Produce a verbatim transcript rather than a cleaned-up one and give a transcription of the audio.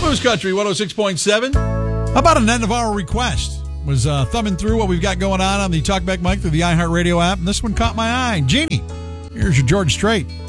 Blues Country one oh six point seven. How about an end of hour request? Was uh, thumbing through what we've got going on on the Talkback mic through the iHeartRadio app, and this one caught my eye. Jeannie, here's your George Strait.